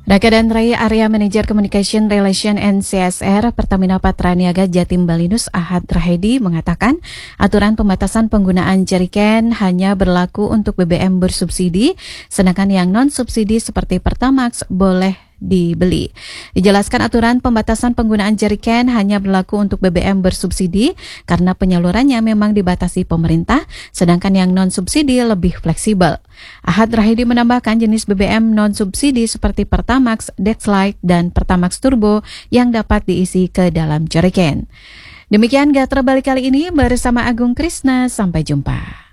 Raka dan Ray Area Manager Communication Relation and CSR Pertamina Patraniaga Jatim Balinus Ahad Rahedi mengatakan aturan pembatasan penggunaan jerigen hanya berlaku untuk BBM bersubsidi, sedangkan yang non-subsidi seperti Pertamax boleh dibeli. Dijelaskan aturan pembatasan penggunaan jerigen hanya berlaku untuk BBM bersubsidi karena penyalurannya memang dibatasi pemerintah, sedangkan yang non-subsidi lebih fleksibel. Ahad Rahidi menambahkan jenis BBM non-subsidi seperti Pertamax, Dexlite, dan Pertamax Turbo yang dapat diisi ke dalam jerigen. Demikian Gatra Balik kali ini bersama Agung Krisna, sampai jumpa.